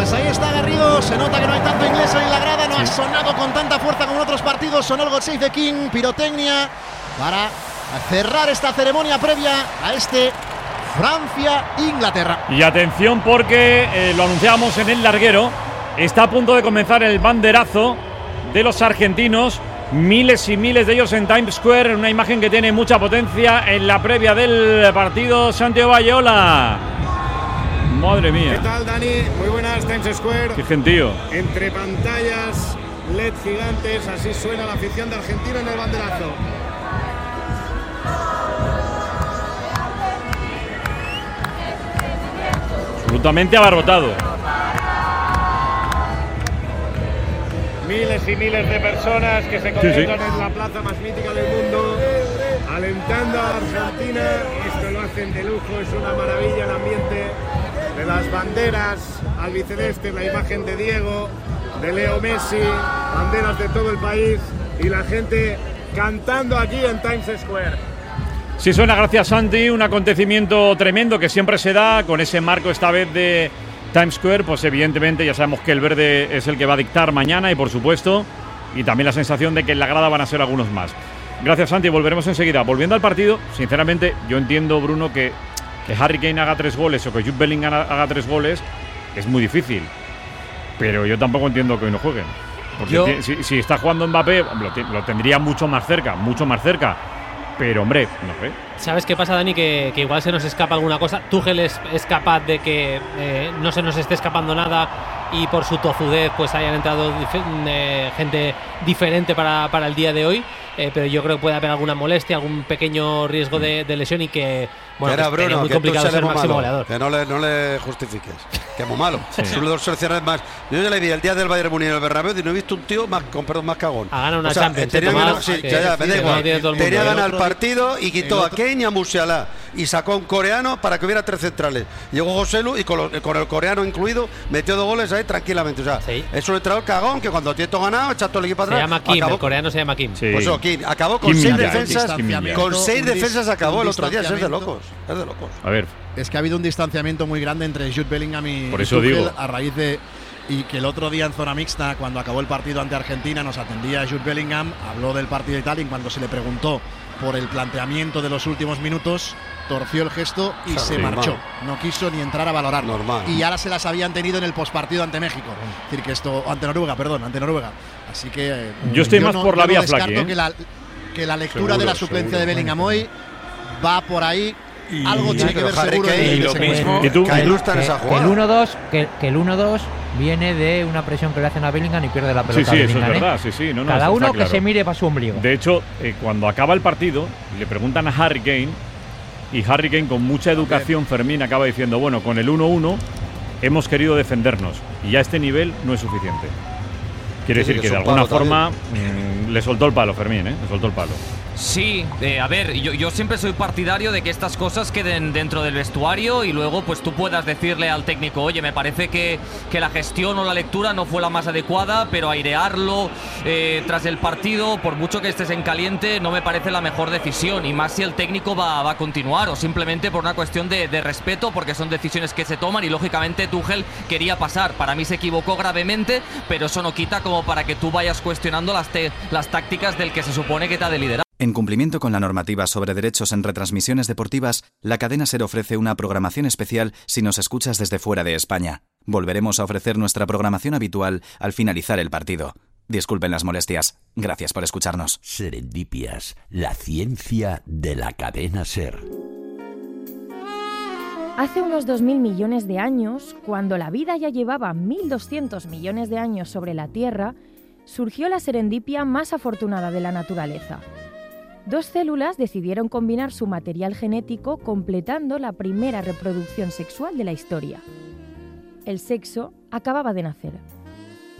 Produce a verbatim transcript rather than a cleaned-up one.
Pues ahí está Garrido, se nota que no hay tanto inglés en la grada, no sí. ha sonado con tanta fuerza como en otros partidos, sonó el God Save the King, pirotecnia, para cerrar esta ceremonia previa a este Francia-Inglaterra. Y atención porque, eh, lo anunciábamos en el larguero, está a punto de comenzar el banderazo de los argentinos, miles y miles de ellos en Times Square, una imagen que tiene mucha potencia en la previa del partido. Santiago Valleola. Madre mía. ¿Qué tal, Dani? Muy buenas, Times Square. Qué gentío. Entre pantallas, L E D gigantes, así suena la afición de Argentina en el banderazo. Absolutamente abarrotado. Miles y miles de personas que se concentran sí, sí. en la plaza más mítica del mundo, alentando a Argentina. Esto lo hacen de lujo, es una maravilla el ambiente de las banderas albicelestes, la imagen de Diego, de Leo Messi, banderas de todo el país y la gente cantando aquí en Times Square. Sí suena, gracias Santi, un acontecimiento tremendo que siempre se da con ese marco esta vez de Times Square, pues evidentemente ya sabemos que el verde es el que va a dictar mañana y por supuesto, y también la sensación de que en la grada van a ser algunos más. Gracias Santi, volveremos enseguida. Volviendo al partido, sinceramente yo entiendo, Bruno, que, que Harry Kane haga tres goles o que Jude Bellingham haga tres goles es muy difícil, pero yo tampoco entiendo que hoy no jueguen, porque yo... si, si está jugando Mbappé lo, lo tendría mucho más cerca, mucho más cerca. Pero, hombre, no sé. ¿Sabes qué pasa, Dani? Que, que igual se nos escapa alguna cosa. Tuchel es, es capaz de que eh, no se nos esté escapando nada y por su tozudez pues hayan entrado dif- eh, gente diferente para, para el día de hoy. Eh, pero yo creo que puede haber alguna molestia, algún pequeño riesgo de, de lesión y que, bueno, era que Bruno, muy que complicado ser máximo malo, goleador. Que no le, no le justifiques, que es muy malo. Sí. Es uno de los seleccionadores más. Yo ya le vi el día del Bayern Múnich en el Bernabéu y no he visto un tío más, con perdón, más cagón. Ha ganado una o sea, Champions. Tenía Tomás, sí, que, ya, ya, me da igual. Tenía ganado el partido y quitó a Kane y a Musiala y sacó a un coreano para que hubiera tres centrales. Llegó Joselu y con, lo, con el coreano incluido metió dos goles ahí tranquilamente. O sea, sí. es un entrenador cagón que cuando tiene todo ganado echa todo el equipo atrás. Se llama Kim, acabó, el coreano se llama Kim. Sí. Pues eso, Kim. Acabó con Kim seis Milla, defensas. Con seis defensas acabó el otro día. Es de locos. Es de locos. A ver. Es que ha habido un distanciamiento muy grande entre Jude Bellingham y, Por eso y Tuchel digo. a raíz de y que el otro día en zona mixta, cuando acabó el partido ante Argentina, nos atendía Jude Bellingham, habló del partido y tal, y cuando se le preguntó por el planteamiento de los últimos minutos, torció el gesto y claro, se marchó. Normal. No quiso ni entrar a valorar. Normal. Y ahora se las habían tenido en el postpartido ante México. Es decir, que esto, ante Noruega, perdón, ante Noruega. Así que eh, yo estoy yo más no, por la yo vía no Flaky, ¿eh? que la, que la lectura seguro, de la suplencia seguro. de Bellingham hoy va por ahí. Y algo tiene que ver seguro que, de, y de lo ese mismo, ¿Y tú? que, que, que el uno dos que, que el uno dos viene de una presión que le hacen a Bellingham y pierde la pelota. Sí, sí, Bellingham, eso es verdad. ¿eh? Sí, sí, no, no, Cada uno claro. que se mire para su ombligo. De hecho, eh, cuando acaba el partido, le preguntan a Harry Kane y Harry Kane con mucha educación, Fermín acaba diciendo, bueno, con el uno uno hemos querido defendernos y ya este nivel no es suficiente. Quiere sí, decir que que de alguna forma mmm, le soltó el palo, Fermín, ¿eh? Le soltó el palo. Sí, eh, a ver, yo, yo siempre soy partidario de que estas cosas queden dentro del vestuario y luego pues tú puedas decirle al técnico, oye, me parece que, que la gestión o la lectura no fue la más adecuada, pero airearlo eh, tras el partido, por mucho que estés en caliente, no me parece la mejor decisión, y más si el técnico va, va a continuar o simplemente por una cuestión de, de respeto, porque son decisiones que se toman y lógicamente Tuchel quería pasar. Para mí se equivocó gravemente, pero eso no quita como para que tú vayas cuestionando las, te, las tácticas del que se supone que te ha de liderar. En cumplimiento con la normativa sobre derechos en retransmisiones deportivas, la cadena SER ofrece una programación especial si nos escuchas desde fuera de España. Volveremos a ofrecer nuestra programación habitual al finalizar el partido. Disculpen las molestias. Gracias por escucharnos. Serendipias, la ciencia de la cadena SER. Hace unos dos mil millones de años, cuando la vida ya llevaba mil doscientos millones de años sobre la Tierra, surgió la serendipia más afortunada de la naturaleza. Dos células decidieron combinar su material genético completando la primera reproducción sexual de la historia. El sexo acababa de nacer.